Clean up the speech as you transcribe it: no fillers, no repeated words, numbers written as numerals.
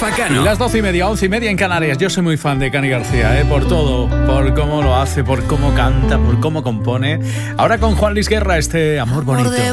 Rafa Cano. Y las 12:30, 11:30 en Canarias. Yo soy muy fan de Cani García, por todo, por cómo lo hace, por cómo canta, por cómo compone. Ahora con Juan Luis Guerra, este Amor Bonito.